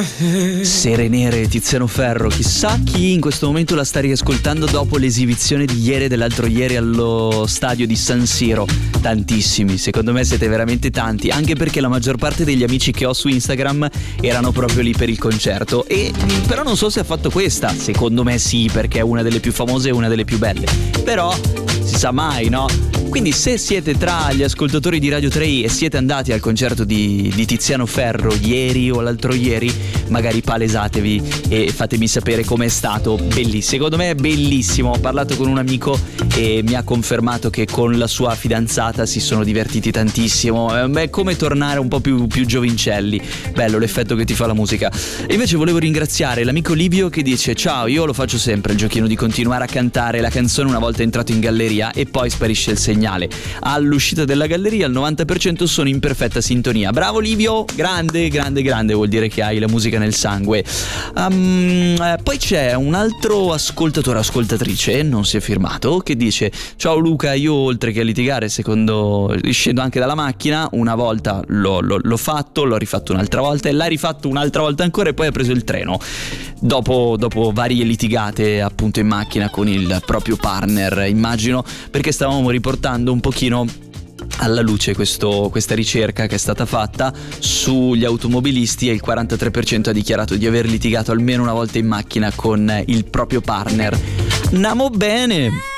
Sere Nere, Tiziano Ferro. Chissà chi in questo momento la sta riascoltando dopo l'esibizione di ieri e dell'altro ieri allo stadio di San Siro. Tantissimi, secondo me siete veramente tanti, anche perché la maggior parte degli amici che ho su Instagram erano proprio lì per il concerto. E però non so se ha fatto questa, secondo me sì, perché è una delle più famose e una delle più belle. Però si sa mai, no? Quindi se siete tra gli ascoltatori di Radio 3 e siete andati al concerto di Tiziano Ferro ieri o l'altro ieri, magari palesatevi e fatemi sapere com'è stato. Bellissimo, secondo me è bellissimo. Ho parlato con un amico e mi ha confermato che con la sua fidanzata si sono divertiti tantissimo. È come tornare un po' più giovincelli. Bello l'effetto che ti fa la musica. E invece volevo ringraziare l'amico Livio che dice: ciao, io lo faccio sempre il giochino di continuare a cantare la canzone una volta entrato in galleria e poi sparisce il segnale. All'uscita della galleria al 90% sono in perfetta sintonia. Bravo Livio, grande, vuol dire che hai la musica nel sangue. Poi c'è un altro ascoltatore, ascoltatrice, non si è firmato, che dice: ciao Luca, io oltre che a litigare scendo anche dalla macchina, una volta l'ho fatto, l'ho rifatto un'altra volta e l'ha rifatto un'altra volta ancora e poi ha preso il treno dopo varie litigate appunto in macchina con il proprio partner, immagino, perché stavamo riportando un pochino alla luce questa ricerca che è stata fatta sugli automobilisti e il 43% ha dichiarato di aver litigato almeno una volta in macchina con il proprio partner. Andiamo bene.